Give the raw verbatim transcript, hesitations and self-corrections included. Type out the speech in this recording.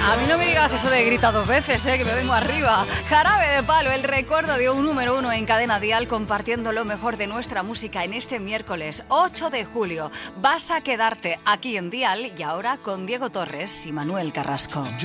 A mí no me digas eso de grita dos veces, eh, que me vengo arriba. Jarabe de Palo, el recuerdo de un número uno en Cadena Dial, compartiendo lo mejor de nuestra música en este miércoles ocho de julio. Vas a quedarte aquí en Dial y ahora con Diego Torres y Manuel Carrasco.